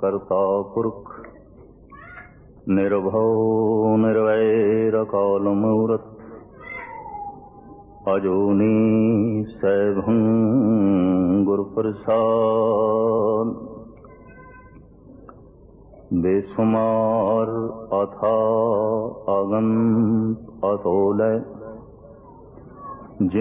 ਕਰਤਾ ਪੁਰਖ ਨਿਰਭਉ ਨਿਰਵੈਰ ਅਕਾਲ ਮੂਰਤ ਅਜੂਨੀ ਸੈਭੰ ਗੁਰ ਪ੍ਰਸਾਦ। ਬੇਸੁਮਾਰ ਅਥਾ ਅਗੰਤ ਅਤੋਲੈ